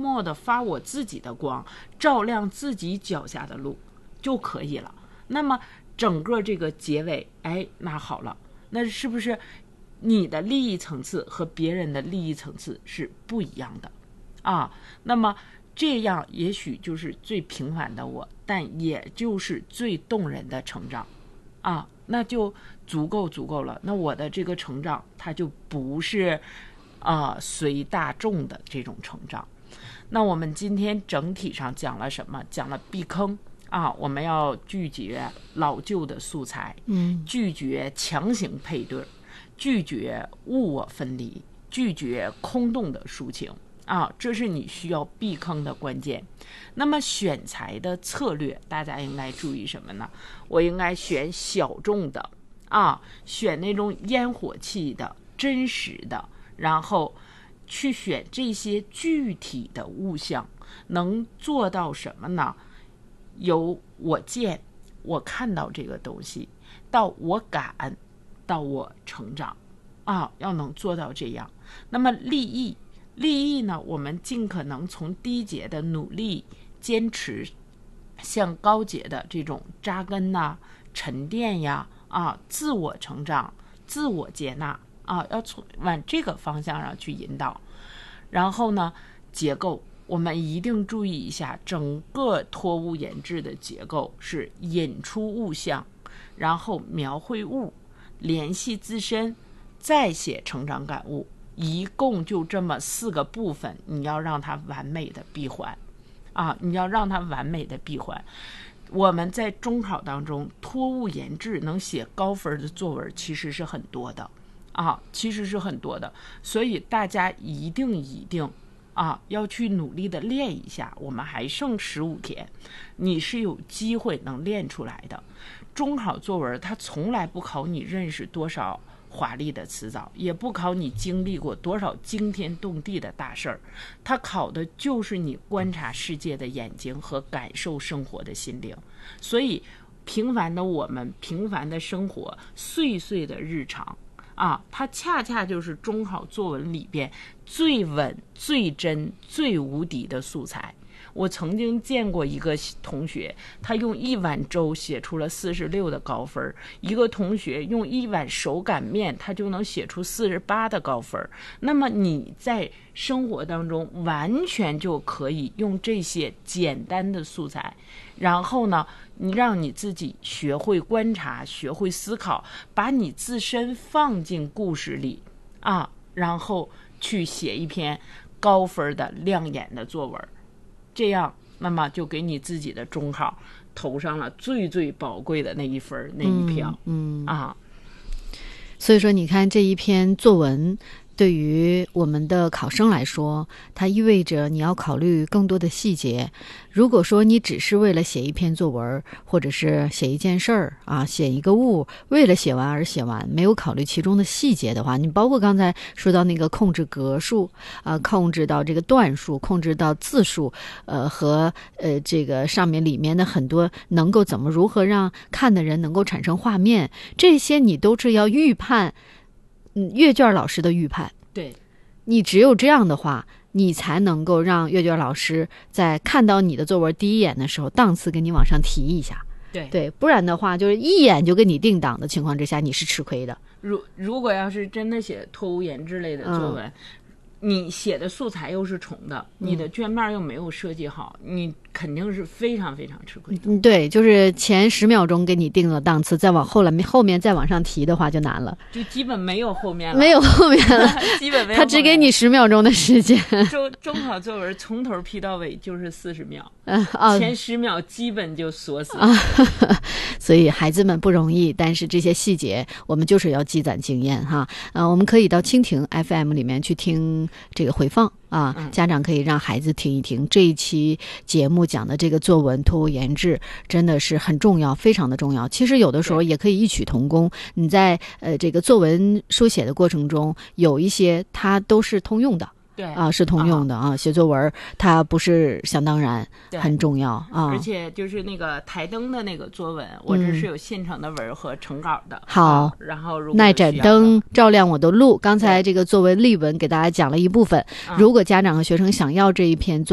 默地发我自己的光，照亮自己脚下的路就可以了。那么整个这个结尾，那好了，那是不是你的利益层次和别人的利益层次是不一样的啊？那么这样也许就是最平凡的我，但也就是最动人的成长啊，那就足够了。那我的这个成长，它就不是随大众的这种成长。那我们今天整体上讲了什么？讲了避坑啊，我们要拒绝老旧的素材，拒绝强行配对，拒绝物我分离，拒绝空洞的抒情啊，这是你需要避坑的关键。那么选材的策略，大家应该注意什么呢？我应该选小众的啊，选那种烟火气的、真实的，然后去选这些具体的物象，能做到什么呢？由我见，我看到这个东西，到我感，到我成长啊，要能做到这样。那么立意呢，我们尽可能从低节的努力坚持向高节的这种扎根呐、沉淀呀自我成长、自我接纳要往这个方向上去引导。然后呢，结构我们一定注意一下，整个托物言志的结构是引出物象，然后描绘物，联系自身，再写成长感悟，一共就这么4个部分，你要让它完美的闭环你要让它完美的闭环。我们在中考当中托物言志能写高分的作文其实是很多的所以大家一定要去努力的练一下。我们还剩15天，你是有机会能练出来的。中考作文它从来不考你认识多少华丽的词藻，也不考你经历过多少惊天动地的大事儿，它考的就是你观察世界的眼睛和感受生活的心灵。所以平凡的我们，平凡的生活，碎碎的日常它恰恰就是中考作文里边最稳、最真、最无敌的素材。我曾经见过一个同学，他用1碗粥写出了46的高分，一个同学用1碗手擀面，他就能写出48的高分。那么你在生活当中完全就可以用这些简单的素材，然后呢，你让你自己学会观察，学会思考，把你自身放进故事里然后去写一篇高分的亮眼的作文。这样那么就给你自己的中考投上了最最宝贵的那一分那一票所以说你看这一篇作文对于我们的考生来说，它意味着你要考虑更多的细节。如果说你只是为了写一篇作文，或者是写一件事儿写一个物，为了写完而写完，没有考虑其中的细节的话，你包括刚才说到那个控制格数控制到这个段数，控制到字数和这个上面里面的很多能够如何让看的人能够产生画面，这些你都是要预判阅卷老师的预判。 对， 你只有这样的话，你才能够让阅卷老师在看到你的作文第一眼的时候档次给你往上提一下。对，不然的话就是一眼就给你定档的情况之下，你是吃亏的。 如果要是真的写托物言志类的作文你写的素材又是重的，你的卷面又没有设计好，你肯定是非常非常吃亏的。 对，就是前10秒钟给你定了档次，再往后面再往上提的话就难了， 就基本没有后面了，基本没有， 他只给你10秒钟的时间。 中考作文从头批到尾就是40秒前10秒基本就锁死所以孩子们不容易，但是这些细节我们就是要积攒经验我们可以到蜻蜓 FM 里面去听这个回放家长可以让孩子听一听这一期节目讲的这个作文托物言志，真的是很重要，非常的重要。其实有的时候也可以异曲同工，你在这个作文书写的过程中，有一些它都是通用的。 对是通用的写作文它不是想当然，很重要而且就是那个台灯的那个作文，我这是有现成的文和成稿的。 好然后如果耐盏灯照亮我的路，刚才这个作文例文给大家讲了一部分，如果家长和学生想要这一篇作